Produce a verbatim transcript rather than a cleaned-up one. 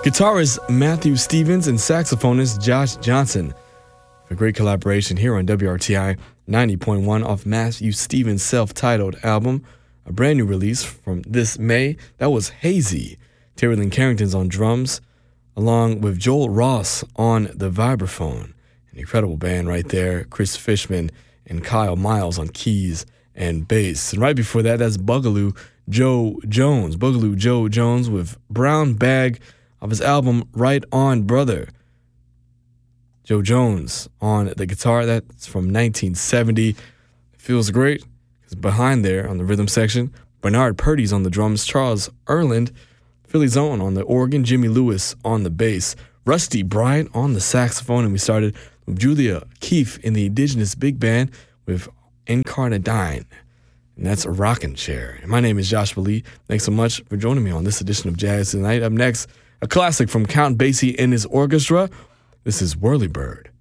Guitarist Matthew Stevens and saxophonist Josh Johnson. A great collaboration here on W R T I ninety point one off Matthew Stevens' self-titled album, a brand new release from this May. That was Hazy. Terry Lynn Carrington's on drums, along with Joel Ross on the vibraphone. An incredible band right there. Chris Fishman and Kyle Miles on keys and bass. And right before that, that's Boogaloo Joe Jones. Boogaloo Joe Jones with Brown Bag of his album Right On Brother. Joe Jones on the guitar. That's from nineteen seventy. It feels great because behind there on the rhythm section, Bernard Purdy's on the drums, Charles Erland, Philly's own on the organ, Jimmy Lewis on the bass, Rusty Bryant on the saxophone, and we started with Julia Keefe in the Indigenous Big Band with Incarnadine. And that's a rockin' chair. And my name is Joshua Lee. Thanks so much for joining me on this edition of Jazz Tonight. Up next, a classic from Count Basie and his orchestra. This is Whirlybird.